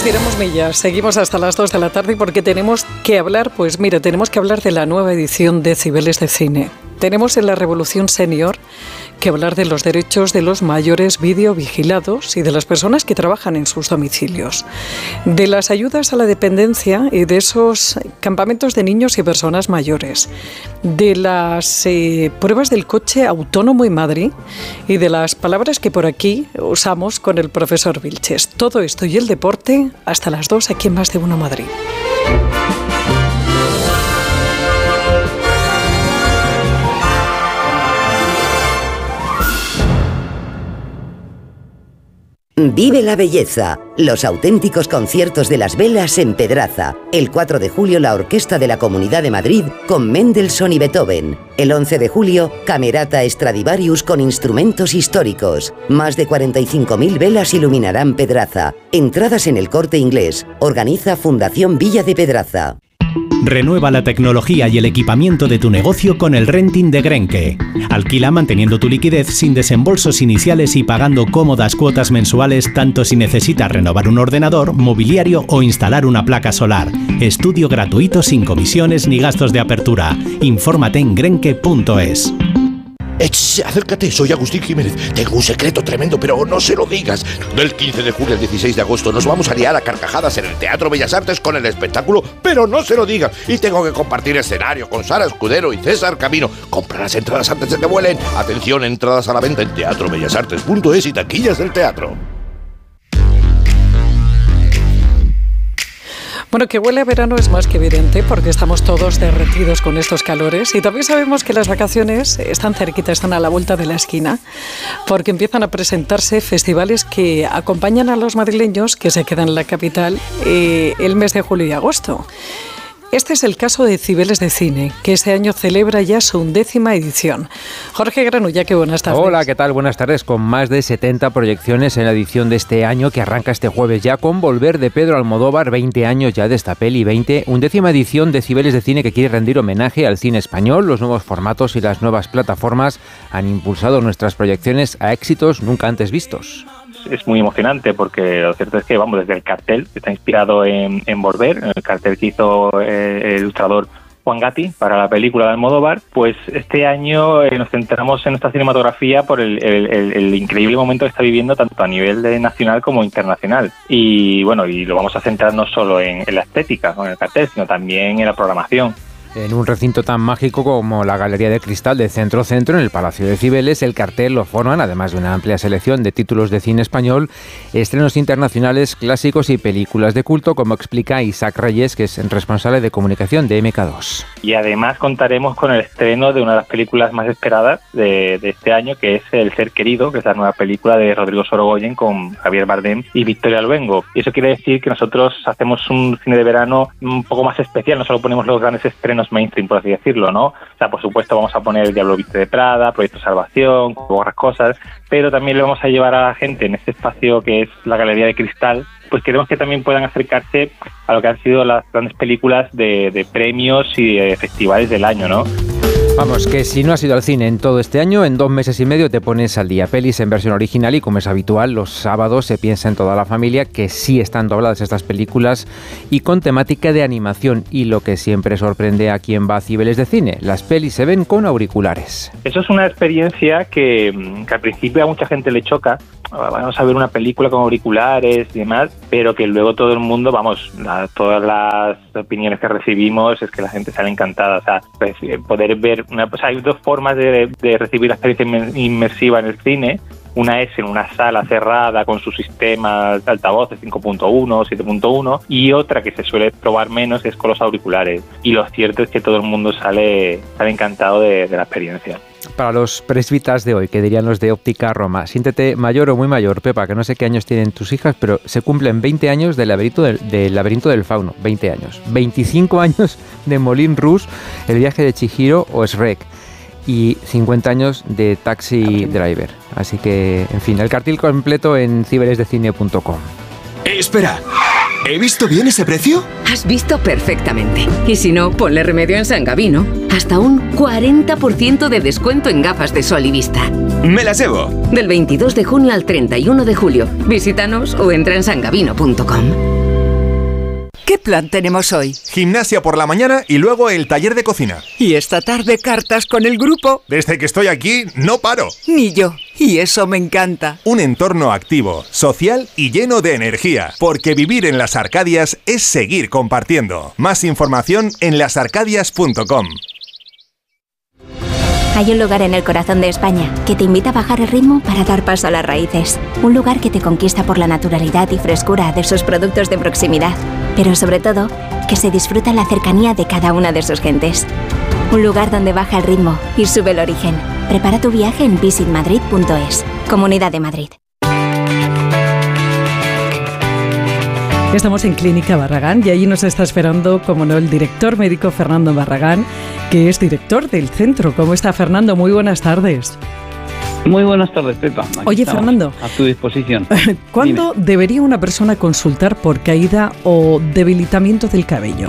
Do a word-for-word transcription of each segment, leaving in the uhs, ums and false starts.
Tiramos millas, seguimos hasta las dos de la tarde porque tenemos que hablar, pues mira, tenemos que hablar de la nueva edición de Cibeles de Cine. Tenemos en la Revolución Senior que hablar de los derechos de los mayores videovigilados y de las personas que trabajan en sus domicilios, de las ayudas a la dependencia y de esos campamentos de niños y personas mayores, de las eh, pruebas del coche autónomo en Madrid y de las palabras que por aquí usamos con el profesor Vilches. Todo esto y el deporte hasta las dos aquí en Más de Uno Madrid. Vive la belleza, los auténticos conciertos de las velas en Pedraza. El cuatro de julio la Orquesta de la Comunidad de Madrid con Mendelssohn y Beethoven. El once de julio, Camerata Stradivarius con instrumentos históricos. Más de cuarenta y cinco mil velas iluminarán Pedraza. Entradas en El Corte Inglés. Organiza Fundación Villa de Pedraza. Renueva la tecnología y el equipamiento de tu negocio con el renting de Grenke. Alquila manteniendo tu liquidez sin desembolsos iniciales y pagando cómodas cuotas mensuales tanto si necesitas renovar un ordenador, mobiliario o instalar una placa solar. Estudio gratuito sin comisiones ni gastos de apertura. Infórmate en grenke punto es. Ech, acércate, soy Agustín Jiménez. Tengo un secreto tremendo, pero no se lo digas. Del quince de julio al dieciséis de agosto nos vamos a liar a carcajadas en el Teatro Bellas Artes con el espectáculo, pero no se lo digas. Y tengo que compartir escenario con Sara Escudero y César Camino. Compra las entradas antes de que vuelen. Atención, entradas a la venta en teatro bellas artes punto es y taquillas del teatro. Bueno, que huele a verano es más que evidente porque estamos todos derretidos con estos calores y también sabemos que las vacaciones están cerquita, están a la vuelta de la esquina porque empiezan a presentarse festivales que acompañan a los madrileños que se quedan en la capital eh, el mes de julio y agosto. Este es el caso de Cibeles de Cine, que este año celebra ya su undécima edición. Jorge Granulla, qué buenas tardes. Hola, ¿qué tal? Buenas tardes. Con más de setenta proyecciones en la edición de este año, que arranca este jueves ya con Volver de Pedro Almodóvar, veinte años ya de esta peli, veinte, undécima edición de Cibeles de Cine que quiere rendir homenaje al cine español. Los nuevos formatos y las nuevas plataformas han impulsado nuestras proyecciones a éxitos nunca antes vistos. Es muy emocionante porque lo cierto es que, vamos, desde el cartel, que está inspirado en, en Volver, el cartel que hizo eh, el ilustrador Juan Gatti para la película de Almodóvar, pues este año eh, nos centramos en nuestra cinematografía por el, el, el, el increíble momento que está viviendo tanto a nivel de nacional como internacional. Y bueno, y lo vamos a centrar no solo en, en la estética, en el cartel, sino también en la programación. En un recinto tan mágico como la Galería de Cristal de Centro Centro, en el Palacio de Cibeles, el cartel lo forman, además de una amplia selección de títulos de cine español, estrenos internacionales, clásicos y películas de culto, como explica Isaac Reyes, que es el responsable de comunicación de eme ka dos. Y además contaremos con el estreno de una de las películas más esperadas de, de este año, que es El Ser Querido, que es la nueva película de Rodrigo Sorogoyen con Javier Bardem y Victoria Luengo. Y eso quiere decir que nosotros hacemos un cine de verano un poco más especial, no solo ponemos los grandes estrenos mainstream, por así decirlo, ¿no? O sea, por supuesto vamos a poner El Diablo Viste de Prada, Proyecto Salvación, otras cosas, pero también le vamos a llevar a la gente en este espacio que es la Galería de Cristal, pues queremos que también puedan acercarse a lo que han sido las grandes películas de, de premios y de festivales del año, ¿no? Vamos, que si no has ido al cine en todo este año, en dos meses y medio te pones al día. Pelis en versión original y, como es habitual, los sábados se piensa en toda la familia que sí están dobladas estas películas y con temática de animación. Y lo que siempre sorprende a quien va a Cibeles de Cine, las pelis se ven con auriculares. Eso es una experiencia que, que al principio a mucha gente le choca. Vamos a ver una película con auriculares y demás, pero que luego todo el mundo, vamos, la, todas las opiniones que recibimos es que la gente sale encantada. O sea, pues, poder ver una, pues hay dos formas de, de recibir la experiencia inmersiva en el cine. Una es en una sala cerrada con sus sistemas de altavoces cinco punto uno, siete punto uno, y otra que se suele probar menos es con los auriculares. Y lo cierto es que todo el mundo sale, sale encantado de, de la experiencia. Para los presbitas de hoy, que dirían los de Óptica Roma, siéntete mayor o muy mayor, Pepa, que no sé qué años tienen tus hijas, pero se cumplen veinte años del laberinto del, del laberinto del fauno, veinte años. veinticinco años de Moulin Rouge, El viaje de Chihiro o Shrek. Y cincuenta años de Taxi Driver. Así que, en fin, el cartel completo en cibeles de cine punto com. Eh, espera, ¿he visto bien ese precio? Has visto perfectamente. Y si no, ponle remedio en San Gavino. Hasta un cuarenta por ciento de descuento en gafas de sol y vista. Me las llevo. Del veintidós de junio al treinta y uno de julio. Visítanos o entra en san gavino punto com. ¿Qué plan tenemos hoy? Gimnasia por la mañana y luego el taller de cocina. ¿Y esta tarde cartas con el grupo? Desde que estoy aquí, no paro. Ni yo. Y eso me encanta. Un entorno activo, social y lleno de energía. Porque vivir en Las Arcadias es seguir compartiendo. Más información en las arcadias punto com. Hay un lugar en el corazón de España que te invita a bajar el ritmo para dar paso a las raíces. Un lugar que te conquista por la naturalidad y frescura de sus productos de proximidad. Pero sobre todo, que se disfruta la cercanía de cada una de sus gentes. Un lugar donde baja el ritmo y sube el origen. Prepara tu viaje en visit madrid punto es. Comunidad de Madrid. Estamos en Clínica Barragán y allí nos está esperando, como no, el director médico Fernando Barragán, que es director del centro. ¿Cómo está, Fernando? Muy buenas tardes. Muy buenas tardes, Pepa. Aquí Oye, Fernando, a tu disposición. ¿Cuándo Dime. debería una persona consultar por caída o debilitamiento del cabello?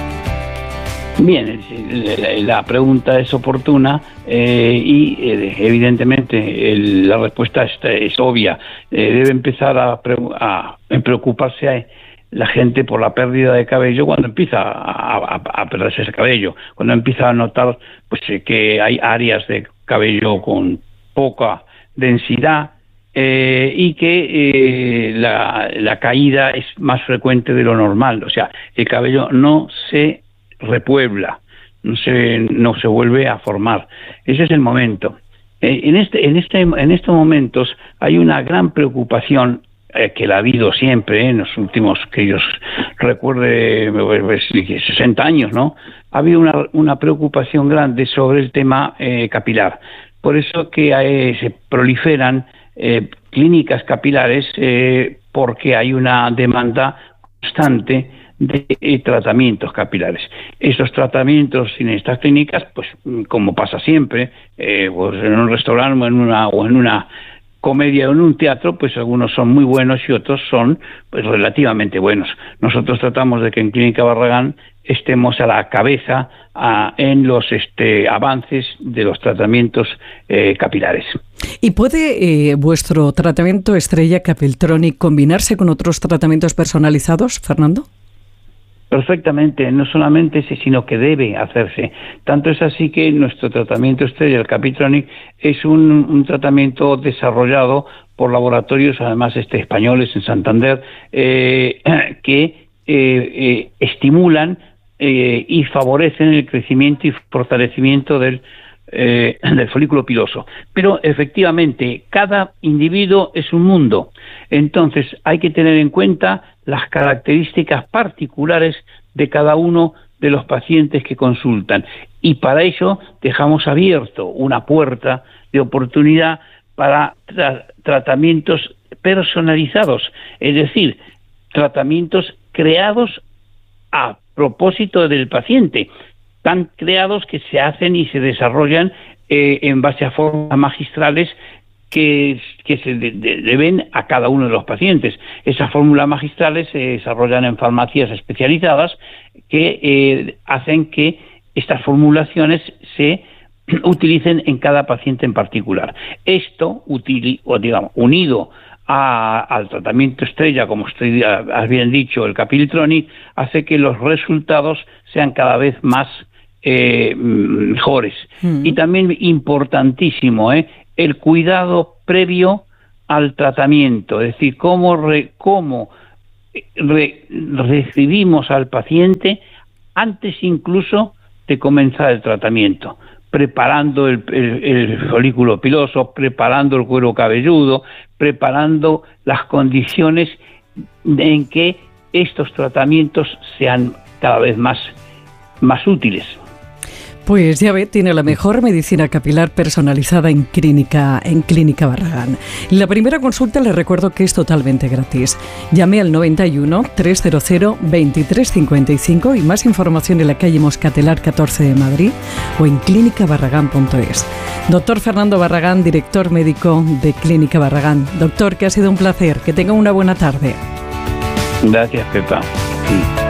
Bien, la pregunta es oportuna eh, y eh, evidentemente el, la respuesta es, es obvia. Eh, debe empezar a, a preocuparse a la gente por la pérdida de cabello cuando empieza a, a, a perderse ese cabello, cuando empieza a notar pues eh, que hay áreas de cabello con poca densidad eh, y que eh, la, la caída es más frecuente de lo normal. O sea, el cabello no se repuebla, no se no se vuelve a formar. Ese es el momento. Eh, en este en este en estos momentos hay una gran preocupación eh, que la ha habido siempre eh, en los últimos, que yo recuerde, pues, sesenta años, ¿no? Ha habido una una preocupación grande sobre el tema eh, capilar. Por eso que eh, se proliferan eh, clínicas capilares eh, porque hay una demanda constante de eh, tratamientos capilares. Esos tratamientos en estas clínicas, pues como pasa siempre, eh, pues en un restaurante o en una o en una comedia o en un teatro, pues algunos son muy buenos y otros son pues relativamente buenos. Nosotros tratamos de que en Clínica Barragán estemos a la cabeza a, en los este, avances de los tratamientos eh, capilares. ¿Y puede eh, vuestro tratamiento estrella Capiltronic combinarse con otros tratamientos personalizados, Fernando? Perfectamente, no solamente ese, sino que debe hacerse. Tanto es así que nuestro tratamiento estrella, el Capiltronic, es un, un tratamiento desarrollado por laboratorios, además este, españoles en Santander, eh, que eh, eh, estimulan eh, y favorecen el crecimiento y fortalecimiento del Eh, del folículo piloso. Pero efectivamente cada individuo es un mundo, entonces hay que tener en cuenta las características particulares de cada uno de los pacientes que consultan, y para ello dejamos abierto una puerta de oportunidad para tra- tratamientos personalizados, es decir, tratamientos creados a propósito del paciente, tan creados que se hacen y se desarrollan eh, en base a formas magistrales que, que se de, de, deben a cada uno de los pacientes. Esas fórmulas magistrales se desarrollan en farmacias especializadas que eh, hacen que estas formulaciones se utilicen en cada paciente en particular. Esto, utili, o digamos, unido A, al tratamiento estrella, como usted has bien dicho, el Capiltronic, hace que los resultados sean cada vez más eh, mejores. Mm. Y también importantísimo, ¿eh? el cuidado previo al tratamiento, es decir, cómo, re, cómo re, recibimos al paciente antes incluso de comenzar el tratamiento, preparando el, el, el folículo piloso, preparando el cuero cabelludo, preparando las condiciones en que estos tratamientos sean cada vez más, más útiles. Pues ya ve, tiene la mejor medicina capilar personalizada en Clínica, en Clínica Barragán. La primera consulta le recuerdo que es totalmente gratis. Llame al noventa y uno, trescientos veintitrés cincuenta y cinco y más información en la calle Moscatelar catorce de Madrid o en clínica barragán punto es. Doctor Fernando Barragán, director médico de Clínica Barragán. Doctor, que ha sido un placer. Que tenga una buena tarde. Gracias, Pepa. Sí.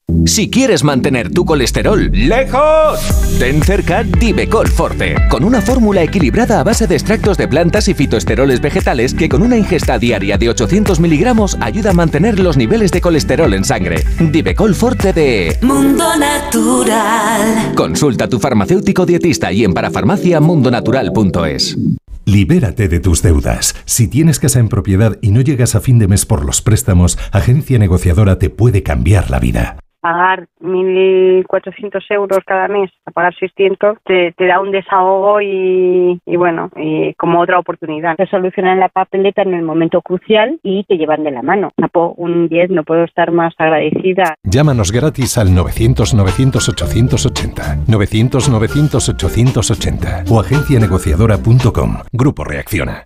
Si quieres mantener tu colesterol lejos, ten cerca Divecol Forte, con una fórmula equilibrada a base de extractos de plantas y fitoesteroles vegetales que con una ingesta diaria de ochocientos miligramos ayuda a mantener los niveles de colesterol en sangre. Divecol Forte de Mundo Natural. Consulta a tu farmacéutico dietista y en parafarmacia mundonatural punto es. Libérate de tus deudas. Si tienes casa en propiedad y no llegas a fin de mes por los préstamos, Agencia Negociadora te puede cambiar la vida. Pagar mil cuatrocientos euros cada mes, a pagar seiscientos, te, te da un desahogo y, y bueno, y como otra oportunidad. Te solucionan la papeleta en el momento crucial y te llevan de la mano. Un diez, no puedo estar más agradecida. Llámanos gratis al novecientos novecientos ochocientos ochenta, novecientos novecientos ochocientos ochenta o agencia negociadora punto com. Grupo Reacciona.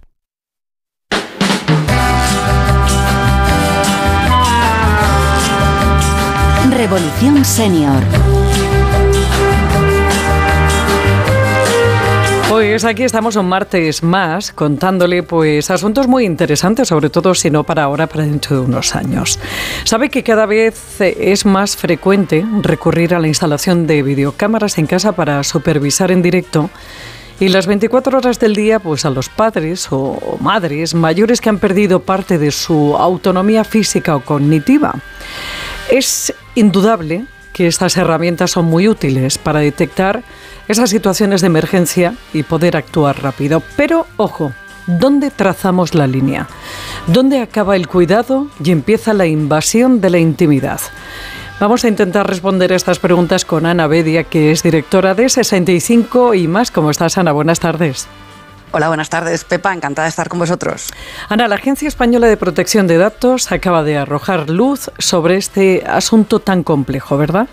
Revolución Senior. Pues aquí estamos un martes más contándole pues asuntos muy interesantes, sobre todo si no para ahora, para dentro de unos años. Sabe que cada vez es más frecuente recurrir a la instalación de videocámaras en casa para supervisar en directo y las veinticuatro horas del día pues a los padres o madres mayores que han perdido parte de su autonomía física o cognitiva. Es indudable que estas herramientas son muy útiles para detectar esas situaciones de emergencia y poder actuar rápido. Pero, ojo, ¿dónde trazamos la línea? ¿Dónde acaba el cuidado y empieza la invasión de la intimidad? Vamos a intentar responder a estas preguntas con Ana Bedia, que es directora de sesenta y cinco y más. ¿Cómo estás, Ana? Buenas tardes. Hola, buenas tardes, Pepa, encantada de estar con vosotros. Ana, la Agencia Española de Protección de Datos acaba de arrojar luz sobre este asunto tan complejo, ¿verdad?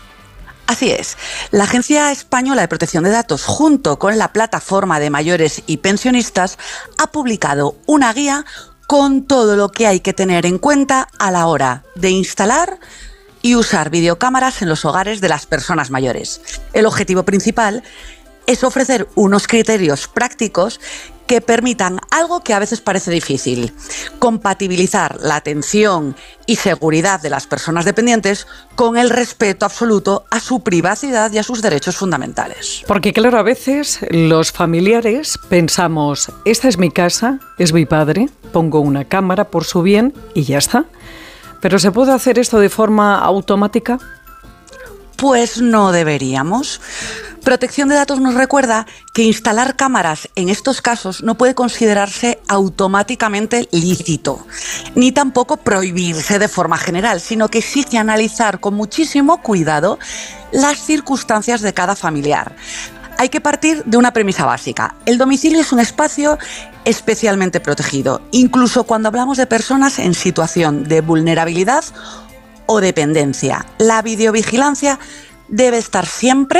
Así es. La Agencia Española de Protección de Datos, junto con la Plataforma de Mayores y Pensionistas, ha publicado una guía con todo lo que hay que tener en cuenta a la hora de instalar y usar videocámaras en los hogares de las personas mayores. El objetivo principal es ofrecer unos criterios prácticos que permitan algo que a veces parece difícil: compatibilizar la atención y seguridad de las personas dependientes con el respeto absoluto a su privacidad y a sus derechos fundamentales. Porque claro, a veces los familiares pensamos, esta es mi casa, es mi padre, pongo una cámara por su bien y ya está. ¿Pero se puede hacer esto de forma automática? Pues no deberíamos. Protección de Datos nos recuerda que instalar cámaras en estos casos no puede considerarse automáticamente lícito, ni tampoco prohibirse de forma general, sino que exige analizar con muchísimo cuidado las circunstancias de cada familiar. Hay que partir de una premisa básica: el domicilio es un espacio especialmente protegido, incluso cuando hablamos de personas en situación de vulnerabilidad o dependencia. La videovigilancia debe estar siempre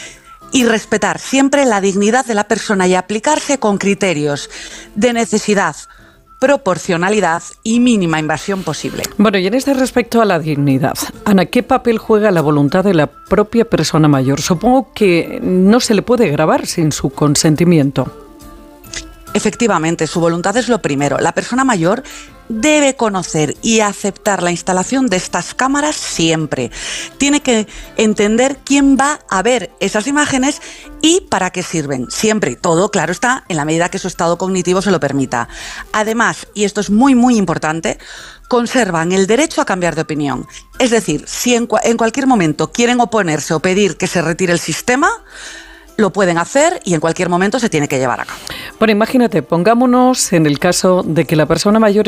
y respetar siempre la dignidad de la persona y aplicarse con criterios de necesidad, proporcionalidad y mínima invasión posible. Bueno, y en este respecto a la dignidad, Ana, ¿qué papel juega la voluntad de la propia persona mayor? Supongo que no se le puede grabar sin su consentimiento. Efectivamente, su voluntad es lo primero. La persona mayor debe conocer y aceptar la instalación de estas cámaras siempre. Tiene que entender quién va a ver esas imágenes y para qué sirven. Siempre, todo, claro está, en la medida que su estado cognitivo se lo permita. Además, y esto es muy, muy importante, conservan el derecho a cambiar de opinión. Es decir, si en, en cualquier momento quieren oponerse o pedir que se retire el sistema, lo pueden hacer y en cualquier momento se tiene que llevar a cabo. Bueno, imagínate, pongámonos en el caso de que la persona mayor